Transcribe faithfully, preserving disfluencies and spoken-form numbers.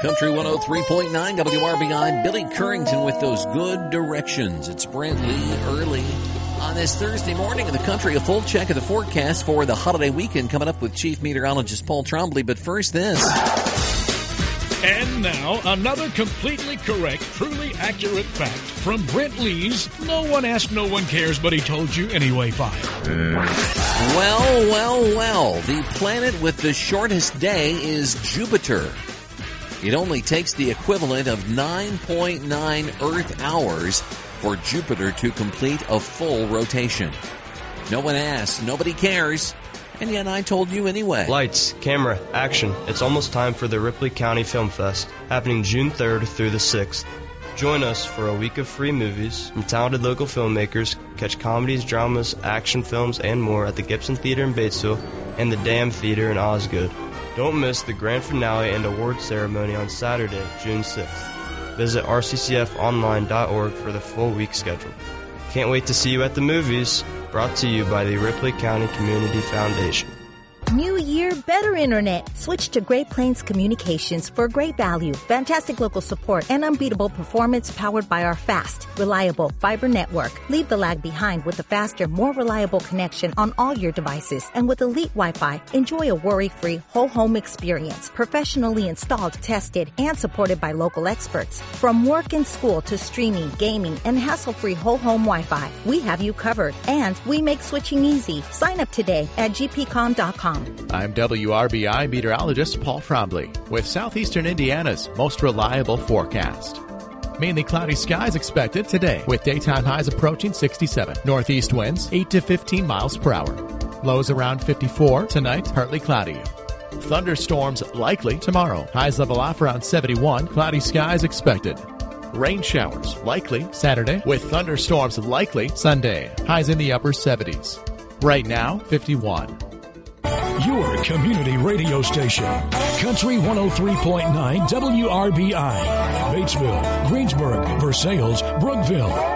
Country one oh three point nine W R B I, Billy Currington with those good directions. It's Brent Lee early on this Thursday morning in the country. A full check of the forecast for the holiday weekend coming up with Chief Meteorologist Paul Trombley. But first this. And now, another completely correct, truly accurate fact from Brent Lee's No One Asked, No One Cares, But He Told You Anyway file. Well, well, well. The planet with the shortest day is Jupiter. It only takes the equivalent of nine point nine Earth hours for Jupiter to complete a full rotation. No one asked, nobody cares, and yet I told you anyway. Lights, camera, action. It's almost time for the Ripley County Film Fest, happening June third through the sixth. Join us for a week of free movies from talented local filmmakers. Catch comedies, dramas, action films, and more at the Gibson Theater in Batesville and the Dam Theater in Osgood. Don't miss the grand finale and award ceremony on Saturday, June sixth. Visit r c c f online dot org for the full week schedule. Can't wait to see you at the movies. Brought to you by the Ripley County Community Foundation. New year, better internet. Switch to Great Plains Communications for great value, fantastic local support, and unbeatable performance powered by our fast, reliable fiber network. Leave the lag behind with a faster, more reliable connection on all your devices. And with Elite Wi-Fi, enjoy a worry-free whole home experience, professionally installed, tested, and supported by local experts. From work and school to streaming, gaming, and hassle-free whole home Wi-Fi, we have you covered. And we make switching easy. Sign up today at g p com dot com. I'm W R B I meteorologist Paul Trombley with southeastern Indiana's most reliable forecast. Mainly cloudy skies expected today with daytime highs approaching sixty-seven. Northeast winds eight to fifteen miles per hour. Lows around fifty-four. Tonight, partly cloudy. Thunderstorms likely tomorrow. Highs level off around seventy-one. Cloudy skies expected. Rain showers likely Saturday with thunderstorms likely Sunday. Highs in the upper seventies. Right now, fifty-one. Your community radio station, Country one oh three point nine W R B I, Batesville, Greensburg, Versailles, Brookville.